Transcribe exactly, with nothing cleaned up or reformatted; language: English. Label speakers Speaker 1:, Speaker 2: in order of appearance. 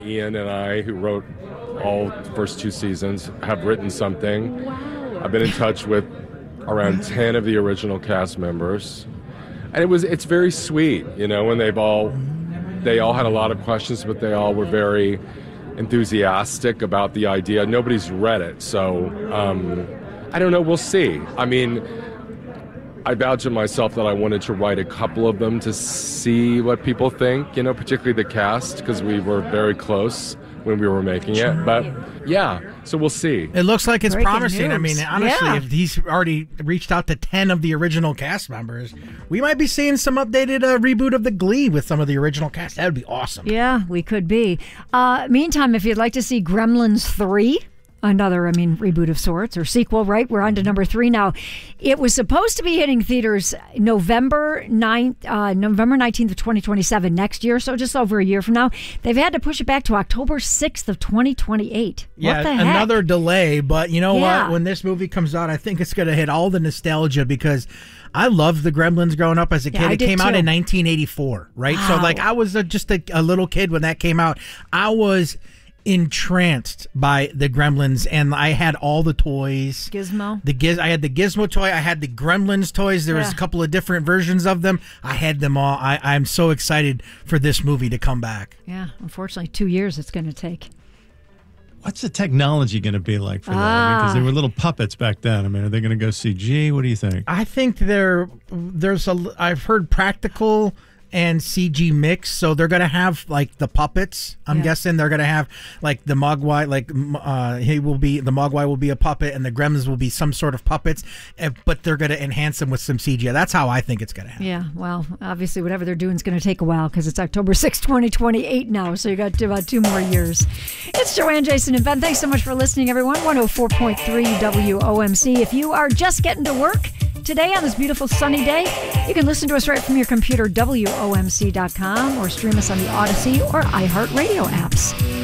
Speaker 1: Ian and I, who wrote all the first two seasons, have written something.
Speaker 2: Wow.
Speaker 1: I've been in touch with around ten of the original cast members. And it was it's very sweet, you know, when they've all they all had a lot of questions, but they all were very enthusiastic about the idea. Nobody's read it, so um, I don't know, we'll see. I mean, I vowed to myself that I wanted to write a couple of them to see what people think, you know, particularly the cast, because we were very close when we were making it. But yeah, so we'll see.
Speaker 3: It looks like it's
Speaker 2: Breaking
Speaker 3: promising.
Speaker 2: news.
Speaker 3: I mean, honestly,
Speaker 2: Yeah.
Speaker 3: if he's already reached out to ten of the original cast members, we might be seeing some updated uh, reboot of The Glee with some of the original cast. That would be awesome.
Speaker 2: Yeah, we could be. Uh, meantime, if you'd like to see Gremlins three, another, I mean, reboot of sorts or sequel, right? We're on to number three now. It was supposed to be hitting theaters November ninth, uh, November nineteenth of twenty twenty-seven, next year, so just over a year from now. They've had to push it back to October sixth of twenty twenty-eight.
Speaker 3: Yeah,
Speaker 2: what the heck?
Speaker 3: another delay, but you know
Speaker 2: Yeah.
Speaker 3: what? When this movie comes out, I think it's going to hit all the nostalgia because I loved the Gremlins growing up as a
Speaker 2: Yeah,
Speaker 3: kid.
Speaker 2: I
Speaker 3: It
Speaker 2: did
Speaker 3: came out
Speaker 2: too.
Speaker 3: in nineteen eighty-four, right? So,
Speaker 2: Wow.
Speaker 3: like, I was a, just a, a little kid when that came out. I was entranced by the Gremlins, and I had all the toys.
Speaker 2: Gizmo.
Speaker 3: The giz, I had the Gizmo toy. I had the Gremlins toys. There was
Speaker 2: Yeah.
Speaker 3: a couple of different versions of them. I had them all. I, I'm so excited for this movie to come back.
Speaker 2: Yeah, unfortunately, two years it's going to take.
Speaker 4: What's the technology going to be like for that?
Speaker 2: Ah.
Speaker 4: Because they were little puppets back then. I mean, are they going to go C G? What do you think?
Speaker 3: I think there, there's a. I've heard practical and C G mix, so they're gonna have like the puppets. I'm
Speaker 2: Yeah.
Speaker 3: guessing they're gonna have like the Mogwai, like uh, he will be the Mogwai will be a puppet, and the Gremlins will be some sort of puppets, eh, but they're gonna enhance them with some C G. That's how I think it's gonna happen.
Speaker 2: Yeah, well, obviously, whatever they're doing is going to take a while because it's October sixth, twenty twenty-eight now, so you got about two more years. It's Joanne, Jason, and Ben. Thanks so much for listening, everyone. one oh four point three W O M C. If you are just getting to work today on this beautiful sunny day, you can listen to us right from your computer, W O M C dot com, or stream us on the Odyssey or iHeartRadio apps.